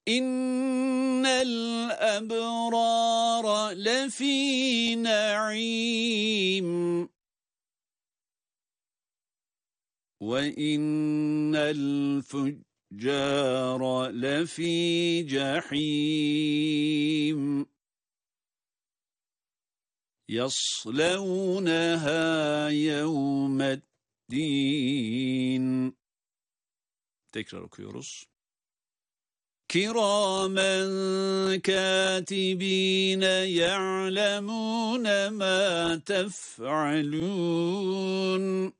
إن الأبرار لفي نعيم وإن الفجار لفي جحيم يصلونها يوم الدين. Tekrar okuyoruz. كراما كاتبين يعلمون ما تفعلون